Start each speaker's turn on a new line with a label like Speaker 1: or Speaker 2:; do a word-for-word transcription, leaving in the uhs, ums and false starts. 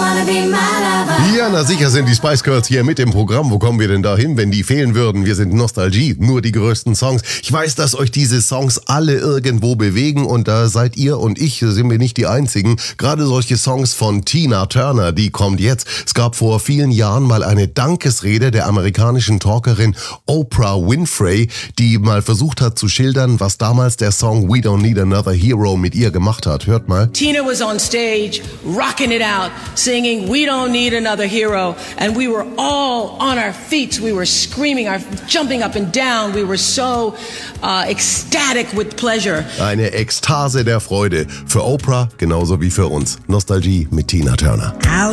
Speaker 1: Ja, na sicher sind die Spice Girls hier mit dem Programm. Wo kommen wir denn da hin, wenn die fehlen würden? Wir sind Nostalgie, nur die größten Songs. Ich weiß, dass euch diese Songs alle irgendwo bewegen und da seid ihr und ich, sind wir nicht die Einzigen. Gerade solche Songs von Tina Turner, die kommt jetzt. Es gab vor vielen Jahren mal eine Dankesrede der amerikanischen Talkerin Oprah Winfrey, die mal versucht hat zu schildern, was damals der Song We Don't Need Another Hero mit ihr gemacht hat. Hört mal.
Speaker 2: Tina was on stage, rocking it out, singing We Don't Need Another Hero, and we were all on our feet. We were screaming, our, jumping up and down. We were so uh, ecstatic with pleasure.
Speaker 1: Eine Ekstase der Freude. Für Oprah genauso wie für uns. Nostalgie mit Tina Turner.
Speaker 3: How